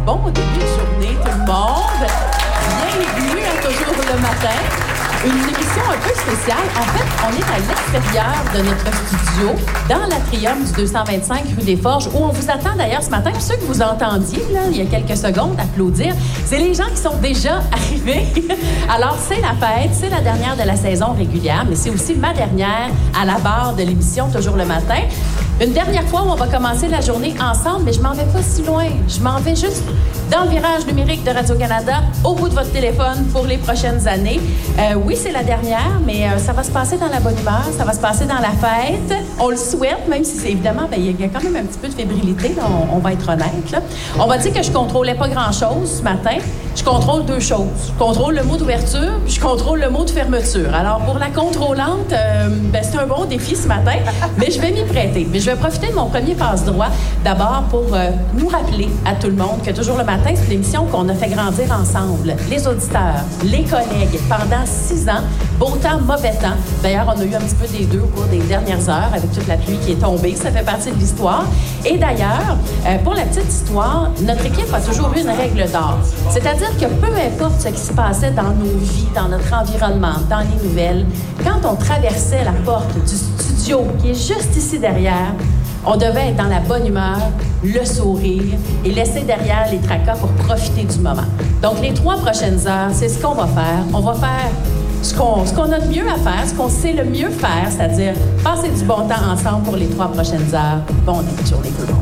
bon début de journée, tout le monde. Bienvenue à Toujours le matin. Une émission un peu spéciale. En fait, on est à l'extérieur de notre studio, dans l'atrium du 225 rue des Forges, où on vous attend d'ailleurs ce matin. Ceux que vous entendiez, là, il y a quelques secondes, applaudir, c'est les gens qui sont déjà arrivés. Alors, c'est la fête, c'est la dernière de la saison régulière, mais c'est aussi ma dernière à la barre de l'émission Toujours le matin. Une dernière fois où on va commencer la journée ensemble, mais je m'en vais pas si loin. Je m'en vais juste dans le virage numérique de Radio-Canada, au bout de votre téléphone pour les prochaines années. Oui, c'est la dernière, mais ça va se passer dans la bonne humeur, ça va se passer dans la fête. On le souhaite, même si c'est évidemment, il y a quand même un petit peu de fébrilité, là, on va être honnête. Là. On va dire que je contrôlais pas grand-chose ce matin. Je contrôle deux choses. Je contrôle le mot d'ouverture, puis je contrôle le mot de fermeture. Alors, pour la contrôlante, c'est un bon défi ce matin, mais je vais m'y prêter. Mais je vais profiter de mon premier passe-droit, d'abord pour nous rappeler à tout le monde que Toujours le matin, c'est une émission qu'on a fait grandir ensemble. Les auditeurs, les collègues, pendant 6 ans, beau temps, mauvais temps. D'ailleurs, on a eu un petit peu des deux au cours des dernières heures, avec toute la pluie qui est tombée. Ça fait partie de l'histoire. Et d'ailleurs, pour la petite histoire, notre équipe a toujours eu une règle d'or. C'est-à-dire que peu importe ce qui se passait dans nos vies, dans notre environnement, dans les nouvelles, quand on traversait la porte du studio qui est juste ici derrière, on devait être dans la bonne humeur, le sourire et laisser derrière les tracas pour profiter du moment. Donc, les 3 prochaines heures, c'est ce qu'on va faire. On va faire ce qu'on a de mieux à faire, ce qu'on sait le mieux faire, c'est-à-dire passer du bon temps ensemble pour les 3 prochaines heures. Bon début de journée, tout le monde.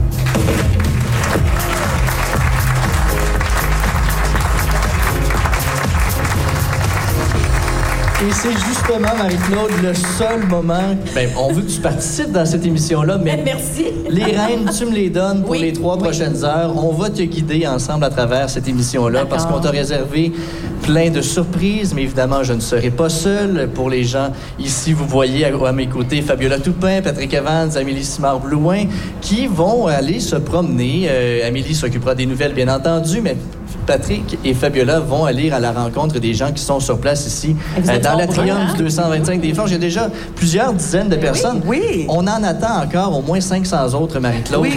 Et c'est justement, Marie-Claude, le seul moment... on veut que tu participes dans cette émission-là, mais... Merci. Les rênes, tu me les donnes pour les 3 prochaines heures. On va te guider ensemble à travers cette émission-là parce qu'on t'a réservé plein de surprises, mais évidemment, je ne serai pas seul. Pour les gens ici, vous voyez à mes côtés Fabiola Toupin, Patrick Evans, Amélie Simard-Blouin, qui vont aller se promener. Amélie s'occupera des nouvelles, bien entendu, mais... Patrick et Fabiola vont aller à la rencontre des gens qui sont sur place ici, dans l'atrium du 225 des Forges. Il y a déjà plusieurs dizaines de personnes. Oui. On en attend encore au moins 500 autres, Marie-Claude. Oui,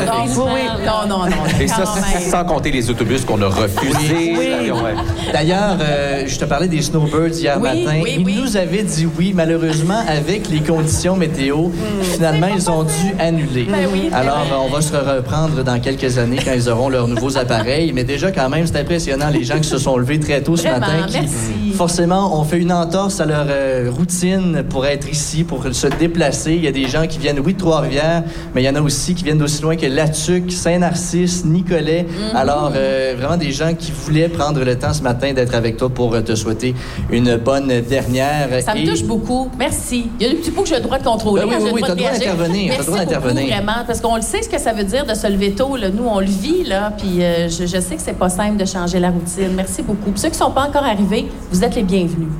non. Et ça, sans compter les autobus qu'on a refusés. Oui. D'ailleurs, je te parlais des Snowbirds hier matin. Ils nous avaient dit oui. Malheureusement, avec les conditions météo, finalement, ils ont dû annuler. Alors, on va se reprendre dans quelques années quand ils auront leurs nouveaux appareils. Mais déjà, quand même, c'est impressionnant, les gens qui se sont levés très tôt ce matin. Qui, forcément, ont fait une entorse à leur routine pour être ici, pour se déplacer. Il y a des gens qui viennent, de Trois-Rivières, mais il y en a aussi qui viennent d'aussi loin que Latuc, Saint-Narcisse, Nicolet. Alors, vraiment des gens qui voulaient prendre le temps ce matin d'être avec toi pour te souhaiter une bonne dernière. Ça me touche beaucoup. Merci. Il y a des petits pots que j'ai le droit de contrôler. Oui, tu as le droit d'intervenir. Merci beaucoup, vraiment, parce qu'on le sait ce que ça veut dire de se lever tôt. Là. Nous, on le vit, là, puis je sais que c'est pas simple de changer la routine. Merci beaucoup. Puis ceux qui ne sont pas encore arrivés, vous êtes les bienvenus.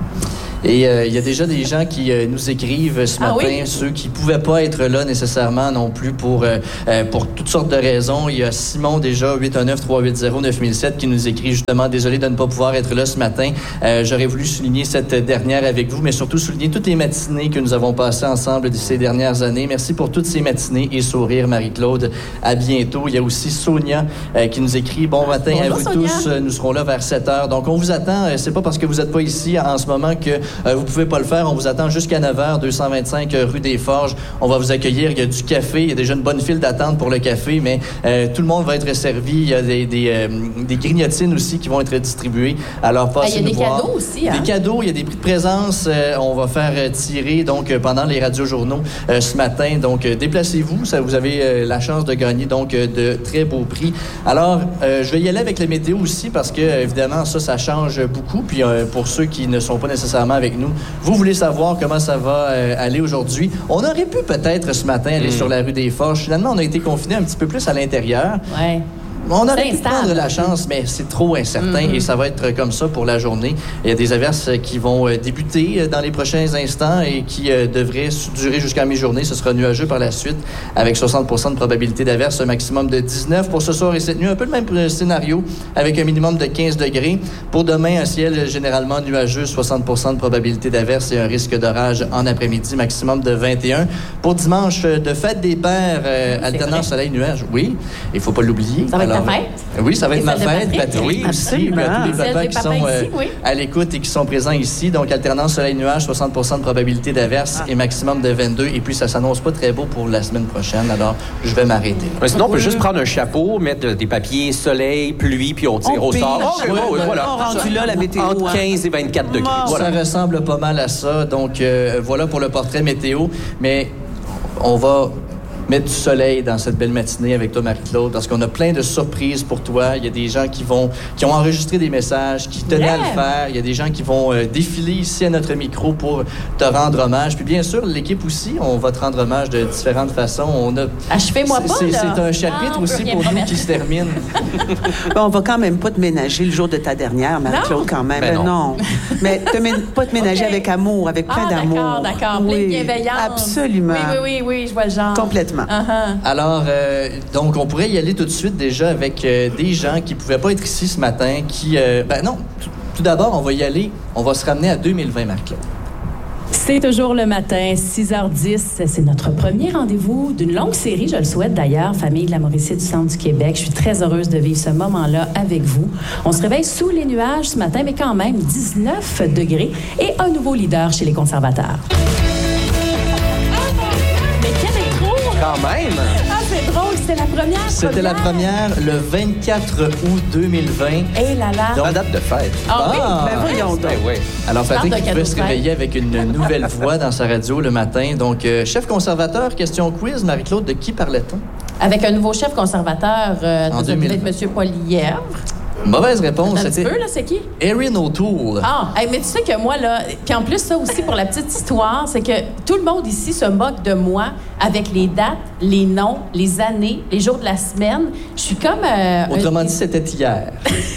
Et il y a déjà des gens qui nous écrivent ce matin, ceux qui ne pouvaient pas être là nécessairement non plus pour toutes sortes de raisons. Il y a Simon déjà, 819-380-9007, qui nous écrit justement « Désolé de ne pas pouvoir être là ce matin. J'aurais voulu souligner cette dernière avec vous, mais surtout souligner toutes les matinées que nous avons passées ensemble ces dernières années. Merci pour toutes ces matinées et sourires, Marie-Claude. À bientôt. » Il y a aussi Sonia qui nous écrit « Bon matin à vous tous. Nous serons là vers 7 heures. » Donc, on vous attend. C'est pas parce que vous n'êtes pas ici en ce moment que vous pouvez pas le faire. On vous attend jusqu'à 9h, 225 rue des Forges. On va vous accueillir. Il y a du café. Il y a déjà une bonne file d'attente pour le café, mais tout le monde va être servi. Il y a des grignotines aussi qui vont être distribuées. Alors, passez nous voir. Il y a des cadeaux aussi. Des cadeaux. Il y a des prix de présence. On va faire tirer donc pendant les radiojournaux ce matin. Donc, déplacez-vous. Vous avez la chance de gagner donc de très beaux prix. Alors, je vais y aller avec la météo aussi parce que, évidemment, ça change beaucoup. Puis, pour ceux qui ne sont pas nécessairement avec nous, vous voulez savoir comment ça va aller aujourd'hui. On aurait pu peut-être ce matin aller sur la rue des Forges. Finalement, on a été confinés un petit peu plus à l'intérieur. Ouais. On aurait pu prendre la chance, mais c'est trop incertain et ça va être comme ça pour la journée. Il y a des averses qui vont débuter dans les prochains instants et qui devraient durer jusqu'à mi-journée. Ce sera nuageux par la suite avec 60% de probabilité d'averse, un maximum de 19 pour ce soir et cette nuit. Un peu le même scénario avec un minimum de 15 degrés. Pour demain, un ciel généralement nuageux, 60% de probabilité d'averse et un risque d'orage en après-midi, maximum de 21. Pour dimanche, de fête des pères, alternance soleil-nuage. Oui, il ne faut pas l'oublier. Ça va être ta fête? Oui, ça va être ma fête. Patrick aussi. Puis à tous les papas qui sont à l'écoute et qui sont présents ici. Donc, alternance soleil-nuage, 60% de probabilité d'averse et maximum de 22. Et puis, ça s'annonce pas très beau pour la semaine prochaine. Alors, je vais m'arrêter. Sinon, on peut juste prendre un chapeau, mettre des papiers soleil, pluie, puis on tire au sort. Voilà. Rendu là, la météo. Entre 15 et 24 degrés. Voilà. Ça ressemble pas mal à ça. Donc, voilà pour le portrait météo. Mais on va mettre du soleil dans cette belle matinée avec toi, Marie-Claude, parce qu'on a plein de surprises pour toi. Il y a des gens qui ont enregistré des messages, qui tenaient à le faire. Il y a des gens qui vont défiler ici à notre micro pour te rendre hommage. Puis bien sûr, l'équipe aussi, on va te rendre hommage de différentes façons. Achevez-moi pas, là. C'est un chapitre aussi pour nous qui se termine. On va quand même pas te ménager le jour de ta dernière, Marie-Claude, quand même. Ben non. Mais pas te ménager avec amour, avec plein d'amour. D'accord. Plein de bienveillance. Absolument. Oui, je vois le genre. Complètement. Alors, donc, on pourrait y aller tout de suite déjà avec des gens qui ne pouvaient pas être ici ce matin, tout d'abord, on va y aller, on va se ramener à 2020, Marc-Claude. C'est toujours le matin, 6h10. C'est notre premier rendez-vous d'une longue série, je le souhaite d'ailleurs, Famille de la Mauricie du Centre du Québec. Je suis très heureuse de vivre ce moment-là avec vous. On se réveille sous les nuages ce matin, mais quand même 19 degrés et un nouveau leader chez les conservateurs. Quand même! C'est drôle, c'était la première. C'était la première le 24 août 2020. Eh là là! Donc, date de fête. Oui? Voyons donc. Oui. Alors, Patrick qui pouvait se réveiller avec une nouvelle voix dans sa radio le matin. Donc, chef conservateur, question quiz. Marie-Claude, de qui parlait-on? Avec un nouveau chef conservateur, en 2020. M. Poilièvre. Mauvaise réponse. Un petit peu, là, c'est qui? Erin O'Toole. Mais tu sais que moi, là, puis en plus, ça aussi, pour la petite histoire, c'est que tout le monde ici se moque de moi avec les dates, les noms, les années, les jours de la semaine. Je suis comme... Autrement dit, c'était hier.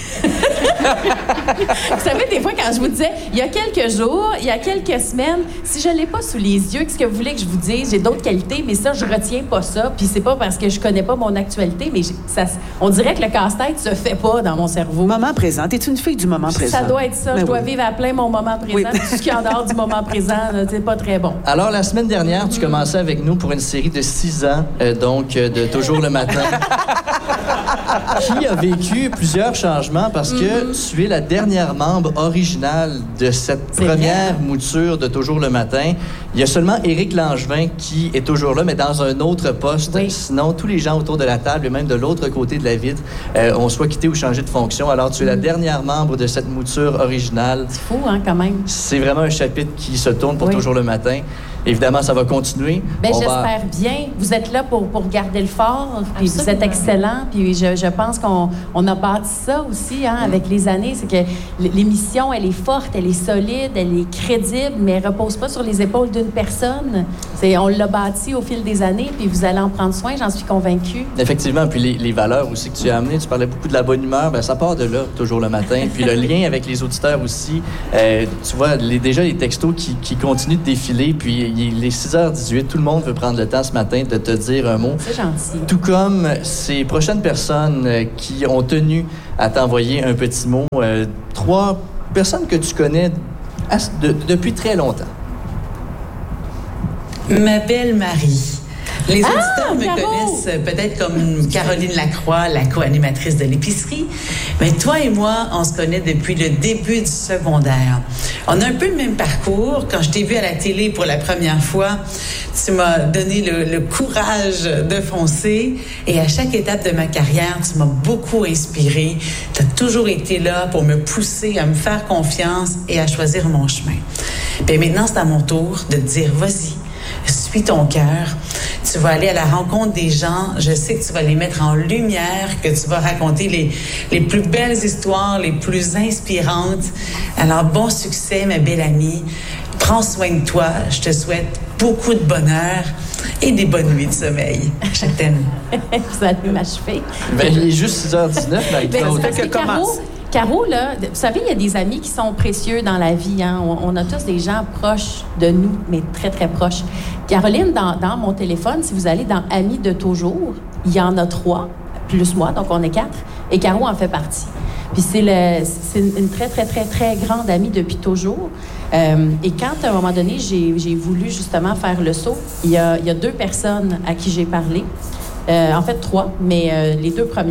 Vous savez, des fois, quand je vous disais, il y a quelques jours, il y a quelques semaines, si je ne l'ai pas sous les yeux, qu'est-ce que vous voulez que je vous dise? J'ai d'autres qualités, mais ça, je retiens pas ça. Puis c'est pas parce que je connais pas mon actualité, mais on dirait que le casse-tête se fait pas dans mon cerveau. Moment présent. T'es une fille du moment présent. Ça doit être ça. Je dois vivre à plein mon moment présent. Oui. Tout ce qui est en dehors du moment présent, c'est pas très bon. Alors, la semaine dernière, tu commençais avec nous pour une série de 6 ans, de Toujours le matin, qui a vécu plusieurs changements parce que tu es la dernière membre originale de cette première mouture de Toujours le matin. Il y a seulement Éric Langevin qui est toujours là, mais dans un autre poste. Oui. Sinon, tous les gens autour de la table et même de l'autre côté de la vitre ont soit quitté ou changé de fonction. Alors, tu es la dernière membre de cette mouture originale. C'est fou, hein, quand même. C'est vraiment un chapitre qui se tourne pour Toujours le matin. Évidemment, ça va continuer. J'espère bien. Vous êtes là pour garder le fort, puis vous êtes excellent. Puis je pense qu'on a bâti ça aussi avec les années. C'est que l'émission, elle est forte, elle est solide, elle est crédible, mais elle repose pas sur les épaules d'une personne. On l'a bâti au fil des années, puis vous allez en prendre soin, j'en suis convaincue. Effectivement, puis les valeurs aussi que tu as amenées, tu parlais beaucoup de la bonne humeur, ça part de là, Toujours le matin. Puis le lien avec les auditeurs aussi, tu vois, déjà les textos qui continuent de défiler, puis il est 6h18, tout le monde veut prendre le temps ce matin de te dire un mot. C'est gentil. Tout comme ces prochaines personnes qui ont tenu à t'envoyer un petit mot. 3 personnes que tu connais depuis très longtemps. Ma belle Marie. Les auditeurs me connaissent peut-être comme Caroline Lacroix, la co-animatrice de l'épicerie. Mais toi et moi, on se connaît depuis le début du secondaire. On a un peu le même parcours. Quand je t'ai vu à la télé pour la première fois, tu m'as donné le courage de foncer. Et à chaque étape de ma carrière, tu m'as beaucoup inspirée. Tu as toujours été là pour me pousser à me faire confiance et à choisir mon chemin. Puis maintenant, c'est à mon tour de te dire, vas-y, suis ton cœur. Tu vas aller à la rencontre des gens. Je sais que tu vas les mettre en lumière, que tu vas raconter les plus belles histoires, les plus inspirantes. Alors, bon succès, ma belle amie. Prends soin de toi. Je te souhaite beaucoup de bonheur et des bonnes nuits de sommeil. Je t'aime. Vous allez m'achever. Il est juste 6h19, Marie-Claude. Caro, là, vous savez, il y a des amis qui sont précieux dans la vie. Hein? On a tous des gens proches de nous, mais très, très proches. Caroline, dans mon téléphone, si vous allez dans Amis de toujours, il y en a 3, plus moi, donc on est 4, et Caro en fait partie. Puis c'est une très, très, très, très grande amie depuis toujours. Et quand, à un moment donné, j'ai voulu justement faire le saut, il y a 2 personnes à qui j'ai parlé. En fait, 3, mais les 2 premières,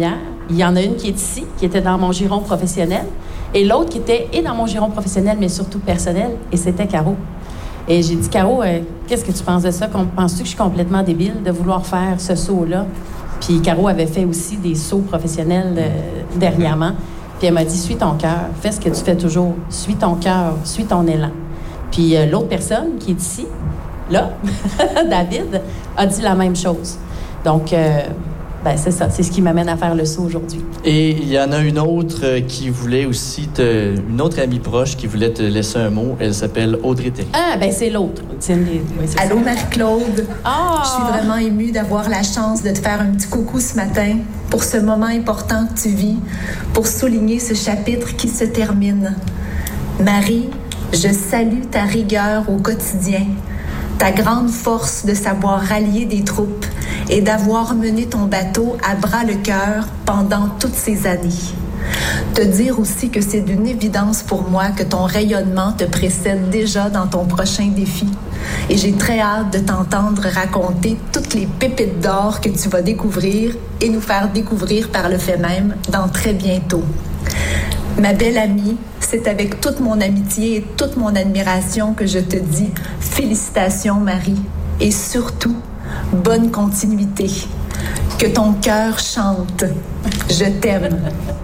Il y en a une qui est ici, qui était dans mon giron professionnel, et l'autre qui était dans mon giron professionnel, mais surtout personnel, et c'était Caro. Et j'ai dit, Caro, qu'est-ce que tu penses de ça? Penses-tu que je suis complètement débile de vouloir faire ce saut-là? Puis Caro avait fait aussi des sauts professionnels dernièrement. Puis elle m'a dit, suis ton cœur, fais ce que tu fais toujours. Suis ton cœur, suis ton élan. Puis l'autre personne qui est ici, là, David, a dit la même chose. Donc, c'est ça. C'est ce qui m'amène à faire le saut aujourd'hui. Et il y en a une autre qui voulait aussi une autre amie proche qui voulait te laisser un mot. Elle s'appelle Audrey Terry. Ah, c'est l'autre. Allô, Marie-Claude. Oh! Je suis vraiment émue d'avoir la chance de te faire un petit coucou ce matin pour ce moment important que tu vis, pour souligner ce chapitre qui se termine. Marie, je salue ta rigueur au quotidien, ta grande force de savoir rallier des troupes et d'avoir mené ton bateau à bras-le-cœur pendant toutes ces années. Te dire aussi que c'est d'une évidence pour moi que ton rayonnement te précède déjà dans ton prochain défi. Et j'ai très hâte de t'entendre raconter toutes les pépites d'or que tu vas découvrir et nous faire découvrir par le fait même dans très bientôt. Ma belle amie, c'est avec toute mon amitié et toute mon admiration que je te dis félicitations, Marie. Et surtout, bonne continuité. Que ton cœur chante. Je t'aime.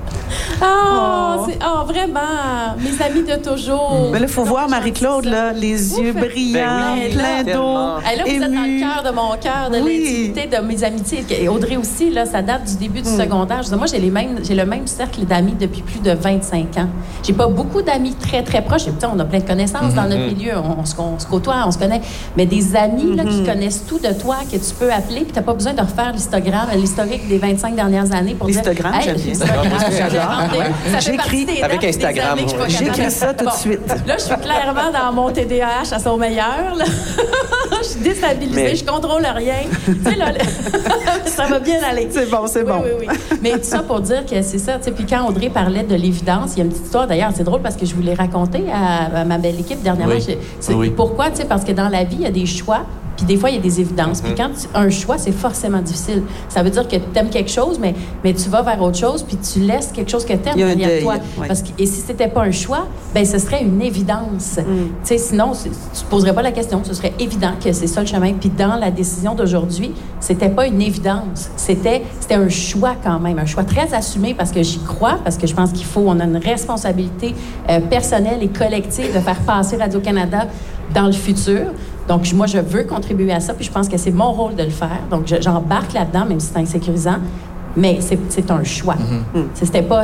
Vraiment, mes amis de toujours. Mais là, il faut voir Marie-Claude, là, les yeux brillants, plein d'eau, là, vous êtes dans le cœur de mon cœur, de l'intimité, de mes amitiés. Et Audrey aussi, là, ça date du début du secondaire. Je veux dire, moi, j'ai le même cercle d'amis depuis plus de 25 ans. J'ai pas beaucoup d'amis très, très proches. Et, on a plein de connaissances dans notre milieu. On se côtoie, on se connaît. Mais des amis là, qui connaissent tout de toi, que tu peux appeler, puis tu n'as pas besoin de refaire l'historique des 25 dernières années pour dire... L'Instagram, j'aime bien. J'écris avec Instagram. J'écris ça tout de suite. Là, je suis clairement dans mon TDAH à son meilleur. Là. Je suis déstabilisée, je contrôle rien. Tu sais, là, ça va bien aller. C'est bon. Oui. Mais tout ça pour dire que c'est ça. Puis quand Audrey parlait de l'évidence, il y a une petite histoire. D'ailleurs, c'est drôle parce que je voulais raconter à ma belle équipe dernièrement. Pourquoi? Parce que dans la vie, il y a des choix. Puis des fois, il y a des évidences. Puis quand un choix, c'est forcément difficile. Ça veut dire que tu aimes quelque chose, mais tu vas vers autre chose, puis tu laisses quelque chose que tu aimes derrière toi. Et si c'était pas un choix, ce serait une évidence. Tu sais, sinon, tu ne poserais pas la question. Ce serait évident que c'est ça le chemin. Puis dans la décision d'aujourd'hui, c'était pas une évidence. C'était un choix quand même. Un choix très assumé parce que j'y crois, parce que je pense on a une responsabilité personnelle et collective de faire passer Radio-Canada dans le futur. Donc, moi, je veux contribuer à ça, puis je pense que c'est mon rôle de le faire. Donc, j'embarque là-dedans, même si c'est insécurisant, mais c'est un choix. C'était pas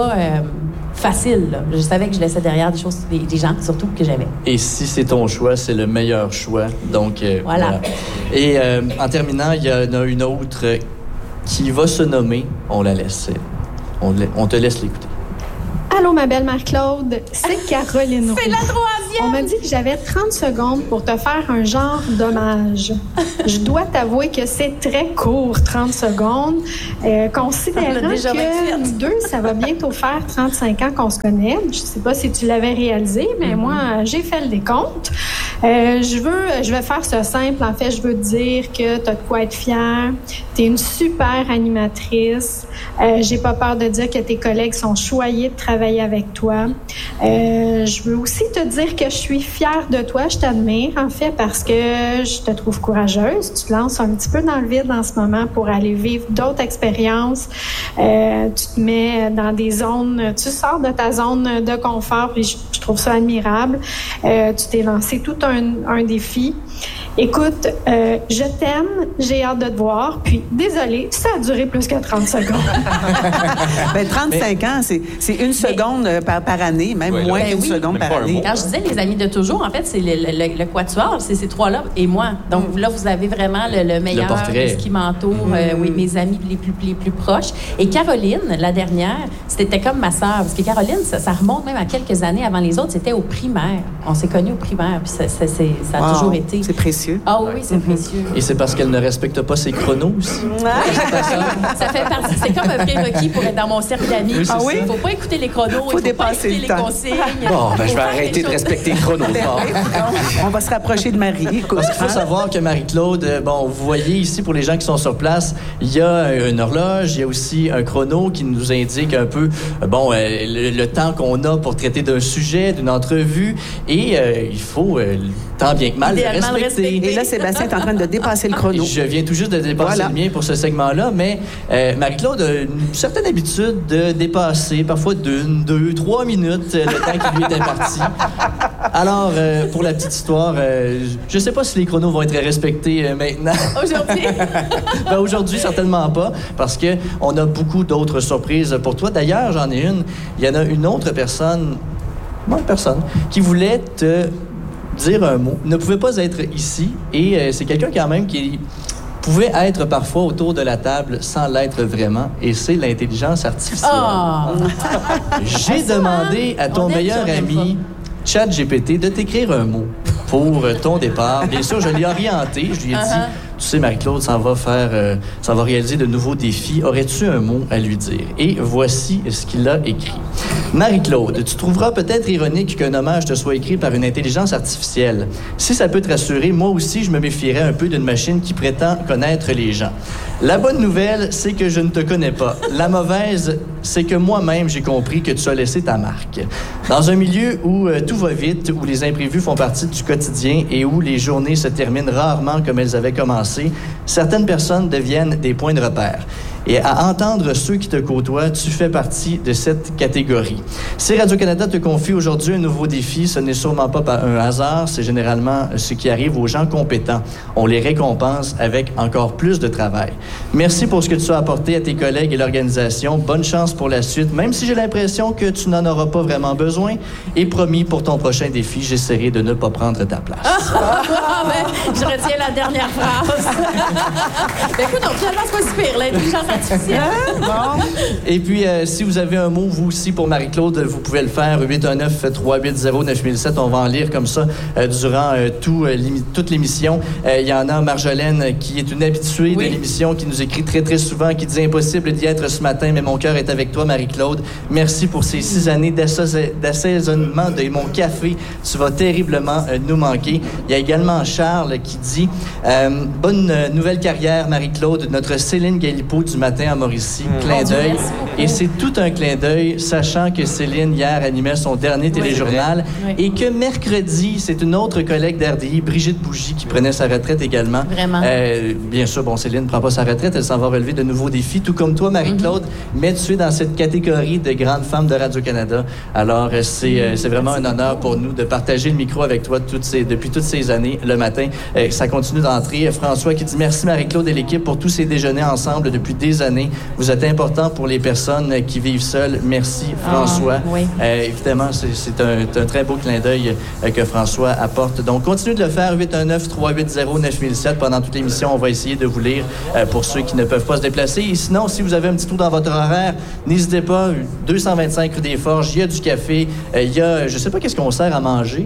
facile, là. Je savais que je laissais derrière des choses, des gens, surtout, que j'aimais. Et si c'est ton choix, c'est le meilleur choix. Donc, voilà. Et en terminant, il y en a une autre qui va se nommer, on la laisse, on te laisse l'écouter. Allô, ma belle Marie-Claude, c'est Caroline Roux. C'est la troisième! On m'a dit que j'avais 30 secondes pour te faire un genre d'hommage. Je dois t'avouer que c'est très court, 30 secondes. Considérant que nous deux, ça va bientôt faire 35 ans qu'on se connaît. Je sais pas si tu l'avais réalisé, mais moi, j'ai fait le décompte. Je vais faire ça simple. En fait, je veux te dire que tu as de quoi être fière. Tu es une super animatrice. J'ai pas peur de dire que tes collègues sont choyés de travailler avec toi. Je veux aussi te dire que je suis fière de toi. Je t'admire, en fait, parce que je te trouve courageuse. Tu te lances un petit peu dans le vide en ce moment pour aller vivre d'autres expériences. Tu te mets dans des zones... Tu sors de ta zone de confort, puis je trouve ça admirable. Tu t'es lancé tout un défi. Écoute, je t'aime, j'ai hâte de te voir, puis désolée, ça a duré plus que 30 secondes. 35 ans, c'est une seconde par année, même moins qu'une seconde par année. Quand je disais les amis de toujours, en fait, c'est le quatuor, c'est ces trois-là et moi. Donc là, vous avez vraiment le meilleur de ce qui m'entoure, mes amis les plus proches. Et Caroline, la dernière, c'était comme ma sœur, parce que Caroline, ça remonte même à quelques années avant les autres, c'était au primaire. On s'est connus au primaire, puis ça a toujours été. C'est précieux. Ah oui, c'est précieux. Et c'est parce qu'elle ne respecte pas ses chronos aussi. Ça fait partie. C'est comme un prérequis pour être dans mon cercle d'amis. Oui, ah oui? Il ne faut pas écouter les chronos, il ne faut pas écouter les consignes. Bon, je vais arrêter de respecter le chrono. On va se rapprocher de Marie. Écoute, Parce qu'il faut savoir que Marie-Claude, vous voyez ici, pour les gens qui sont sur place, il y a une horloge, il y a aussi un chrono qui nous indique un peu, le temps qu'on a pour traiter d'un sujet, d'une entrevue, et il faut, tant bien que mal, le respecter. Et là, Sébastien est en train de dépasser le chrono. Je viens tout juste de dépasser le mien pour ce segment-là, mais Marie-Claude a une certaine habitude de dépasser parfois 1, 2, 3 minutes le temps qui lui est imparti. Alors, pour la petite histoire, je ne sais pas si les chronos vont être respectés maintenant. Aujourd'hui? Aujourd'hui, certainement pas, parce qu'on a beaucoup d'autres surprises pour toi. D'ailleurs, j'en ai une. Il y en a une autre personne qui voulait te dire un mot, ne pouvait pas être ici, et c'est quelqu'un quand même qui pouvait être parfois autour de la table sans l'être vraiment, et c'est l'intelligence artificielle. J'ai demandé à ton meilleur ami, ChatGPT, de t'écrire un mot pour ton départ. Bien sûr, je l'ai orienté, je lui ai dit, tu sais, Marie-Claude, ça va réaliser de nouveaux défis. Aurais-tu un mot à lui dire? Et voici ce qu'il a écrit. Marie-Claude, tu trouveras peut-être ironique qu'un hommage te soit écrit par une intelligence artificielle. Si ça peut te rassurer, moi aussi, je me méfierais un peu d'une machine qui prétend connaître les gens. La bonne nouvelle, c'est que je ne te connais pas. La mauvaise, c'est que moi-même, j'ai compris que tu as laissé ta marque. Dans un milieu où tout va vite, où les imprévus font partie du quotidien et où les journées se terminent rarement comme elles avaient commencé, certaines personnes deviennent des points de repère. Et à entendre ceux qui te côtoient, tu fais partie de cette catégorie. Si Radio-Canada te confie aujourd'hui un nouveau défi, ce n'est sûrement pas par un hasard, c'est généralement ce qui arrive aux gens compétents. On les récompense avec encore plus de travail. Merci pour ce que tu as apporté à tes collègues et l'organisation. Bonne chance pour la suite, même si j'ai l'impression que tu n'en auras pas vraiment besoin. Et promis, pour ton prochain défi, j'essaierai de ne pas prendre ta place. Je retiens la dernière phrase. Écoute, finalement, c'est pas si pire, l'intelligence artificielle. Et puis, si vous avez un mot, vous aussi, pour Marie-Claude, vous pouvez le faire. 819-380-9007. On va en lire comme ça durant toute l'émission. Il y en a Marjolaine, qui est une habituée de l'émission, qui nous écrit très, très souvent, qui dit « Impossible d'y être ce matin, mais mon cœur est avec toi, Marie-Claude. Merci pour ces 6 années d'assaisonnement de mon café. Tu vas terriblement nous manquer. » Il y a également Charles qui dit « Bonne nouvelle carrière, Marie-Claude. Notre Céline Galipeau du matin à Mauricie. Clin d'œil. » Et c'est tout un clin d'œil, sachant que Céline, hier, animait son dernier téléjournal et que mercredi, c'est une autre collègue d'RDI, Brigitte Bougie, qui prenait sa retraite également. Vraiment. Bien sûr, Céline ne prend pas sa retraite, elle s'en va relever de nouveaux défis, tout comme toi, Marie-Claude, mais tu es dans cette catégorie de grandes femmes de Radio-Canada. Alors, c'est vraiment un honneur pour nous de partager le micro avec toi depuis toutes ces années, le matin. Ça continue d'entrer. François qui dit « Merci, Marie-Claude et l'équipe, pour tous ces déjeuners ensemble depuis des années. Vous êtes important pour les personnes qui vivent seules. Merci, François. » Évidemment, c'est un très beau clin d'œil que François apporte. Donc, continuez de le faire. 819-380-9007. Pendant toute l'émission, on va essayer de vous lire pour ceux qui ne peuvent pas se déplacer. Et sinon, si vous avez un petit trou dans votre horaire, n'hésitez pas. 225 rue des Forges, il y a du café. Il y a, je ne sais pas qu'est-ce qu'on sert à manger.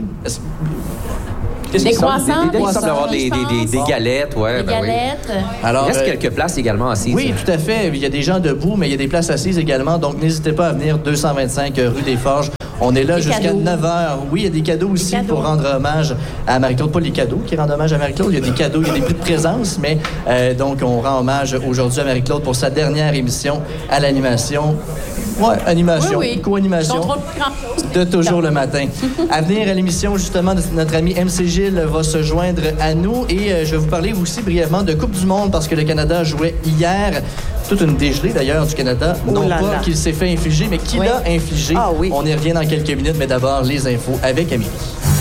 Des croissants, il semble avoir des galettes, des galettes. Alors, il reste quelques places également assises. Oui, tout à fait. Il y a des gens debout, mais il y a des places assises également. Donc, n'hésitez pas à venir 225 rue des Forges. On est là jusqu'à 9h. Oui, il y a des cadeaux aussi pour rendre hommage à Marie-Claude. Pas les cadeaux qui rendent hommage à Marie-Claude. Il y a des cadeaux, il y a des prix de présence. Mais donc, on rend hommage aujourd'hui à Marie-Claude pour sa dernière émission à l'animation. Oui, animation, co-animation de Toujours le matin. À venir à l'émission, justement, notre ami MC Gilles va se joindre à nous et je vais vous parler aussi brièvement de Coupe du Monde parce que le Canada jouait hier. Toute une dégelée, d'ailleurs, du Canada. Non pas qu'il s'est fait infliger, mais qui l'a infligé. On y revient dans quelques minutes, mais d'abord, les infos avec Amélie.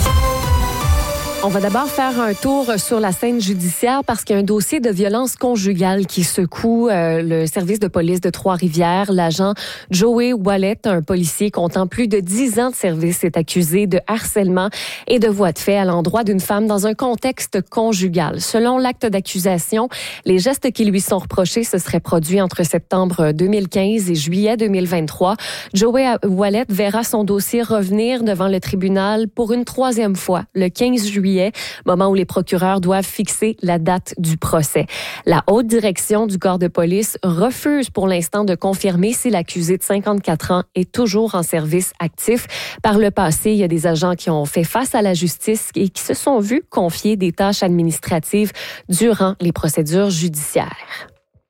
On va d'abord faire un tour sur la scène judiciaire parce qu'il y a un dossier de violence conjugale qui secoue le service de police de Trois-Rivières. L'agent Joey Wallet, un policier comptant plus de 10 ans de service, est accusé de harcèlement et de voies de fait à l'endroit d'une femme dans un contexte conjugal. Selon l'acte d'accusation, les gestes qui lui sont reprochés se seraient produits entre septembre 2015 et juillet 2023. Joey Wallet verra son dossier revenir devant le tribunal pour une 3e fois, le 15 juillet juillet, moment où les procureurs doivent fixer la date du procès. La haute direction du corps de police refuse pour l'instant de confirmer si l'accusé de 54 ans est toujours en service actif. Par le passé, il y a des agents qui ont fait face à la justice et qui se sont vus confier des tâches administratives durant les procédures judiciaires.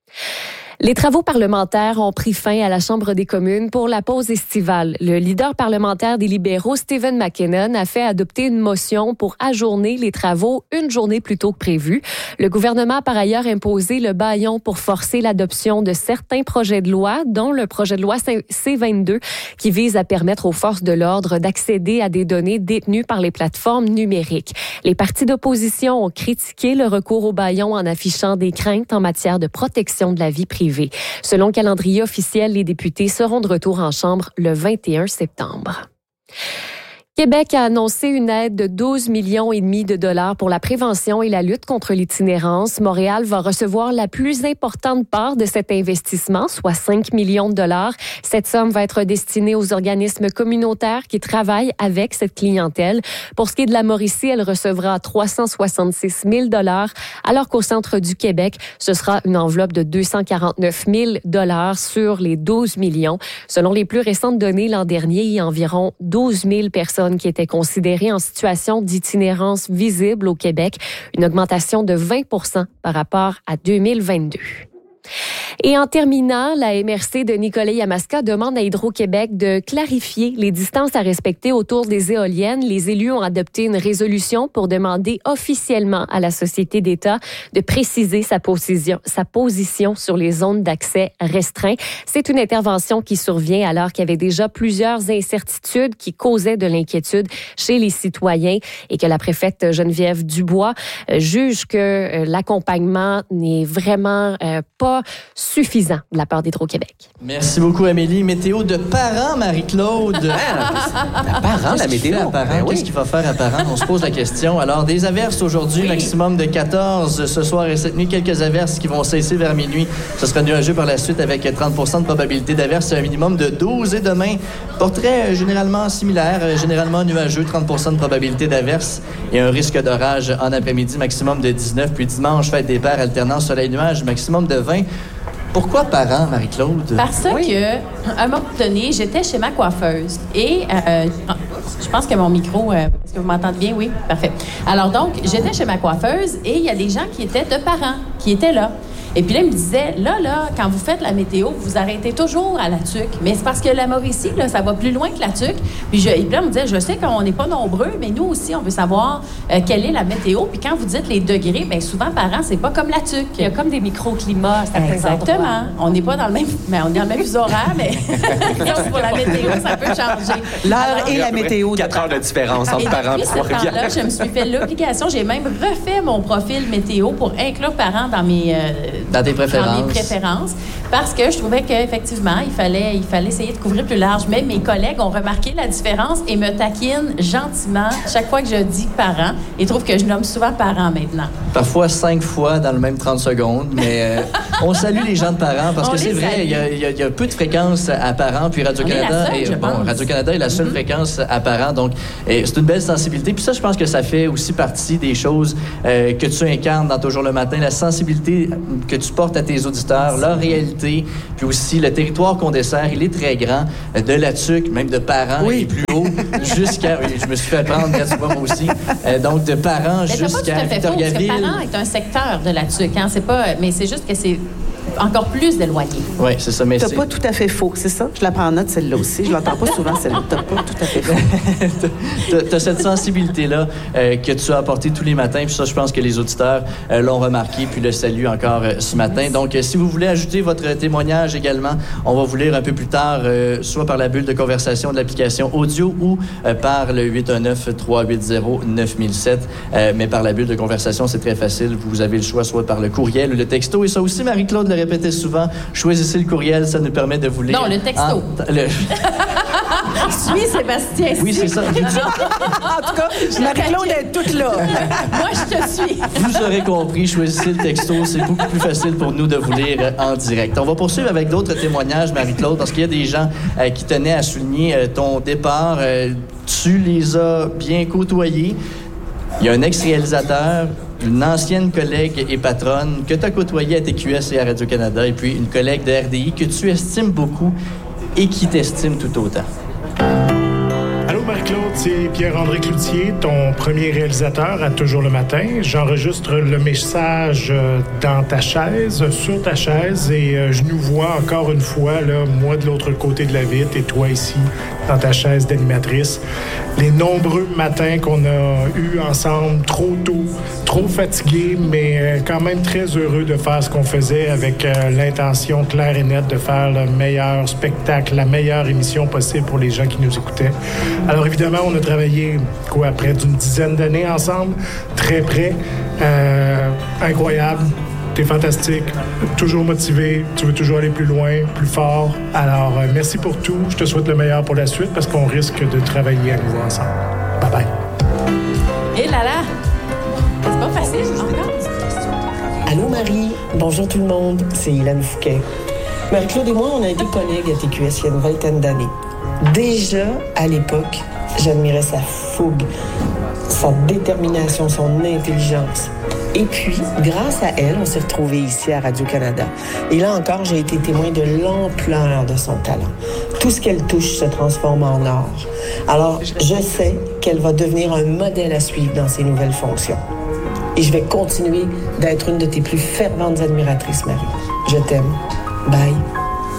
Les travaux parlementaires ont pris fin à la Chambre des communes pour la pause estivale. Le leader parlementaire des libéraux, Stephen McKinnon, a fait adopter une motion pour ajourner les travaux une journée plus tôt que prévu. Le gouvernement a par ailleurs imposé le bâillon pour forcer l'adoption de certains projets de loi, dont le projet de loi C-22, qui vise à permettre aux forces de l'ordre d'accéder à des données détenues par les plateformes numériques. Les partis d'opposition ont critiqué le recours au bâillon en affichant des craintes en matière de protection de la vie privée. Selon le calendrier officiel, les députés seront de retour en Chambre le 21 septembre. Québec a annoncé une aide de 12,5 millions de dollars pour la prévention et la lutte contre l'itinérance. Montréal va recevoir la plus importante part de cet investissement, soit 5 millions de dollars. Cette somme va être destinée aux organismes communautaires qui travaillent avec cette clientèle. Pour ce qui est de la Mauricie, elle recevra 366 000 dollars, alors qu'au centre du Québec, ce sera une enveloppe de 249 000 dollars sur les 12 millions. Selon les plus récentes données, l'an dernier, il y a environ 12 000 personnes qui étaient considérées en situation d'itinérance visible au Québec, une augmentation de 20 % par rapport à 2022. Et en terminant, la MRC de Nicolet-Yamaska demande à Hydro-Québec de clarifier les distances à respecter autour des éoliennes. Les élus ont adopté une résolution pour demander officiellement à la Société d'État de préciser sa position sur les zones d'accès restreints. C'est une intervention qui survient alors qu'il y avait déjà plusieurs incertitudes qui causaient de l'inquiétude chez les citoyens et que la préfète Geneviève Dubois juge que l'accompagnement n'est vraiment pas suffisant de la part d'Hydro-Québec. Merci beaucoup, Amélie. Météo de parents, Marie-Claude. La météo. Qu'est-ce qu'il va faire à parents? On se pose la question. Alors, des averses aujourd'hui, maximum de 14 ce soir et cette nuit. Quelques averses qui vont cesser vers minuit. Ce sera nuageux par la suite avec 30 % de probabilité d'averses, un minimum de 12. Et demain, portrait généralement similaire, généralement nuageux, 30 % de probabilité d'averses et un risque d'orage en après-midi, maximum de 19. Puis dimanche, fête des pères, alternance soleil-nuage, maximum de 20. Pourquoi parents, Marie-Claude? Parce que, à un moment donné, j'étais chez ma coiffeuse et je pense que mon micro... est-ce que vous m'entendez bien? Oui? Parfait. Alors donc, j'étais chez ma coiffeuse et il y a des gens qui étaient de parents, qui étaient là. Et puis là, il me disait, là, quand vous faites la météo, vous arrêtez toujours à la Tuque. Mais c'est parce que la Mauricie, là, ça va plus loin que la Tuque. Puis là, il me disait, je sais qu'on n'est pas nombreux, mais nous aussi, on veut savoir quelle est la météo. Puis quand vous dites les degrés, bien souvent, par an, c'est pas comme la Tuque. Il y a comme des microclimats. Exactement. On n'est pas dans le même... Mais on est dans le même fuseau horaire, mais pour la météo, ça peut changer. L'heure et la météo. 4 heures de différence entre parents et Trois-Rivières. Là, je me suis fait l'obligation. J'ai même refait mon profil météo pour inclure parents dans mes... Dans tes préférences. Dans mes préférences. Parce que je trouvais qu'effectivement, il fallait essayer de couvrir plus large. Même mes collègues ont remarqué la différence et me taquinent gentiment chaque fois que je dis parents. Ils trouvent que je nomme souvent parents maintenant. Parfois 5 fois dans le même 30 secondes. Mais on salue les gens de parents parce que c'est vrai, il y a peu de fréquences à parents. Puis Radio-Canada Radio-Canada est la seule fréquence à parents. Donc, c'est une belle sensibilité. Puis ça, je pense que ça fait aussi partie des choses que tu incarnes dans Toujours le matin. La sensibilité que tu portes à tes auditeurs, leur réalité, puis aussi le territoire qu'on dessert, il est très grand, de la Tuque, même de parents et plus haut, jusqu'à... Oui, je me suis fait prendre, tu vois, moi aussi. Donc, de parents jusqu'à Victoriaville. Parce que parents est un secteur de la Tuque, hein, c'est pas... Mais c'est juste que c'est encore plus éloigné. Oui, c'est ça. Mais t'as pas tout à fait faux, c'est ça? Je la prends en note, celle-là aussi. Je l'entends pas souvent, celle-là. T'as pas tout à fait faux. T'as cette sensibilité-là que tu as apportée tous les matins. Puis ça, je pense que les auditeurs l'ont remarqué puis le saluent encore ce matin. Donc, si vous voulez ajouter votre témoignage également, on va vous lire un peu plus tard, soit par la bulle de conversation de l'application audio ou par le 819-380-9007. Mais par la bulle de conversation, c'est très facile. Vous avez le choix soit par le courriel ou le texto. Et ça aussi, Marie-Claude le répétait souvent. Choisissez le courriel, ça nous permet de vous lire. Non, le texto. Suis Sébastien. Oui, c'est ça. En tout cas, Marie-Claude est toute là. Moi, je te suis. Vous aurez compris, choisissez le texto. C'est beaucoup plus facile pour nous de vous lire en direct. On va poursuivre avec d'autres témoignages, Marie-Claude, parce qu'il y a des gens qui tenaient à souligner ton départ. Tu les as bien côtoyés. Il y a un ex-réalisateur, une ancienne collègue et patronne que tu as côtoyée à TQS et à Radio-Canada, et puis une collègue de RDI que tu estimes beaucoup et qui t'estime tout autant. Allô Marie-Claude, c'est Pierre-André Cloutier, ton premier réalisateur à Toujours le matin. J'enregistre le message dans ta chaise, sur ta chaise, et je nous vois encore une fois, là, moi de l'autre côté de la vitre et toi ici, dans ta chaise d'animatrice. Les nombreux matins qu'on a eus ensemble, trop tôt, trop fatigués, mais quand même très heureux de faire ce qu'on faisait avec l'intention claire et nette de faire le meilleur spectacle, la meilleure émission possible pour les gens qui nous écoutaient. Alors évidemment, on a travaillé près d'une dizaine d'années ensemble, très près, incroyable. T'es fantastique, toujours motivé, tu veux toujours aller plus loin, plus fort. Alors, merci pour tout. Je te souhaite le meilleur pour la suite parce qu'on risque de travailler à nouveau ensemble. Bye-bye. Et là là, c'est pas facile, encore. Allô Marie, bonjour tout le monde, c'est Hélène Fouquet. Marie-Claude et moi, on a été collègues à TQS il y a une vingtaine d'années. Déjà, à l'époque, j'admirais sa fougue, sa détermination, son intelligence. Et puis, grâce à elle, on s'est retrouvés ici à Radio-Canada. Et là encore, j'ai été témoin de l'ampleur de son talent. Tout ce qu'elle touche se transforme en or. Alors, je sais qu'elle va devenir un modèle à suivre dans ses nouvelles fonctions. Et je vais continuer d'être une de tes plus ferventes admiratrices, Marie. Je t'aime. Bye.